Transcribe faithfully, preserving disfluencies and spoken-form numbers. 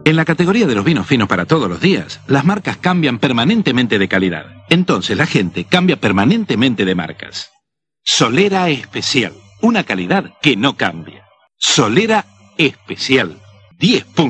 En la categoría de los vinos finos para todos los días, las marcas cambian permanentemente de calidad. Entonces la gente cambia permanentemente de marcas. Solera Especial, una calidad que no cambia. Solera Especial, diez puntos.